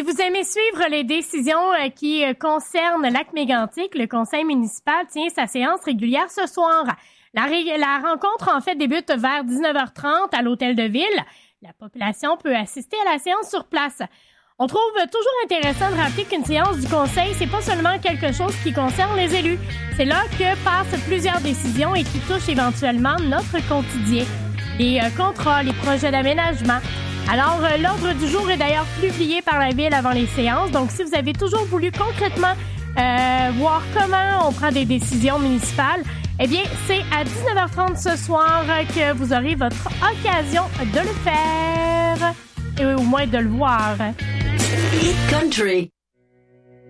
Si vous aimez suivre les décisions qui concernent Lac-Mégantic, le conseil municipal tient sa séance régulière ce soir. La rencontre, en fait, débute vers 19h30 à l'Hôtel de Ville. La population peut assister à la séance sur place. On trouve toujours intéressant de rappeler qu'une séance du conseil, c'est pas seulement quelque chose qui concerne les élus. C'est là que passent plusieurs décisions et qui touchent éventuellement notre quotidien. Les contrats, les projets d'aménagement. Alors, l'ordre du jour est d'ailleurs publié par la Ville avant les séances. Donc, si vous avez toujours voulu concrètement voir comment on prend des décisions municipales, eh bien, c'est à 19h30 ce soir que vous aurez votre occasion de le faire. Et au moins de le voir. Hit Country.